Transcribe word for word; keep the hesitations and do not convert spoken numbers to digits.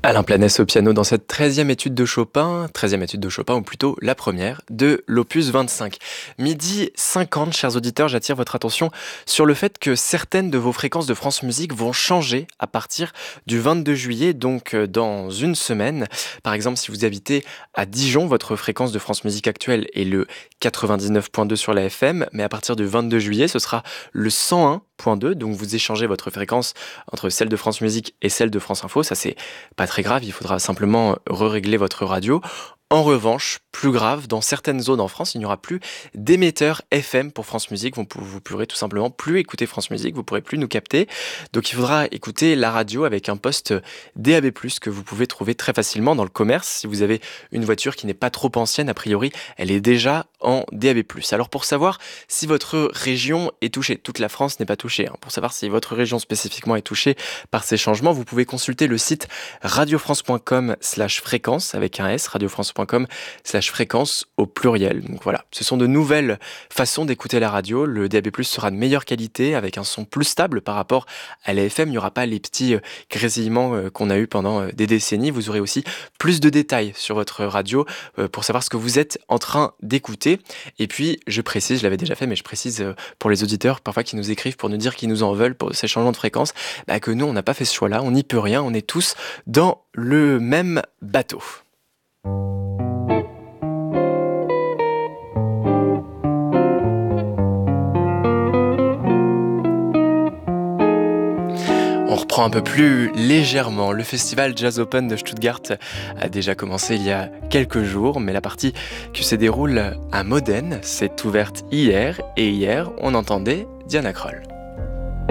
Alain Planès au piano dans cette treizième étude de Chopin, treizième étude de Chopin, ou plutôt la première, de l'opus vingt-cinq. Midi cinquante, chers auditeurs, j'attire votre attention sur le fait que certaines de vos fréquences de France Musique vont changer à partir du vingt-deux juillet, donc dans une semaine. Par exemple, si vous habitez à Dijon, votre fréquence de France Musique actuelle est le quatre-vingt-dix-neuf virgule deux sur la F M, mais à partir du vingt-deux juillet, ce sera le cent un virgule deux, donc vous échangez votre fréquence entre celle de France Musique et celle de France Info. Ça, c'est pas très grave, il faudra simplement re-régler votre radio. En revanche, plus grave, dans certaines zones en France, il n'y aura plus d'émetteurs F M pour France Musique. Vous ne pourrez tout simplement plus écouter France Musique, vous ne pourrez plus nous capter. Donc il faudra écouter la radio avec un poste D A B plus, que vous pouvez trouver très facilement dans le commerce. Si vous avez une voiture qui n'est pas trop ancienne, a priori, elle est déjà en D A B plus. Alors pour savoir si votre région est touchée, toute la France n'est pas touchée, hein. Pour savoir si votre région spécifiquement est touchée par ces changements, vous pouvez consulter le site radiofrance.com slash fréquence avec un S, radiofrance.com slash fréquence au pluriel. Donc voilà, ce sont de nouvelles façons d'écouter la radio. Le D A B plus sera de meilleure qualité avec un son plus stable par rapport à la F M. Il n'y aura pas les petits grésillements qu'on a eu pendant des décennies. Vous aurez aussi plus de détails sur votre radio pour savoir ce que vous êtes en train d'écouter. Et puis, je précise, je l'avais déjà fait, mais je précise pour les auditeurs parfois qui nous écrivent pour nous dire qu'ils nous en veulent pour ces changements de fréquence, bah que nous, on n'a pas fait ce choix-là, on n'y peut rien, on est tous dans le même bateau. On reprend un peu plus légèrement. Le festival Jazz Open de Stuttgart a déjà commencé il y a quelques jours, mais la partie qui se déroule à Modène s'est ouverte hier, et hier, on entendait Diana Krall.